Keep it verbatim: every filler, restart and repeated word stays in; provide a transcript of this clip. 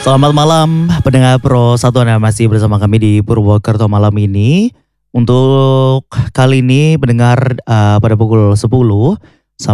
Selamat malam pendengar Pro satu Anda masih bersama kami di Purwokerto malam ini. Untuk kali ini pendengar, eee, pada pukul sepuluh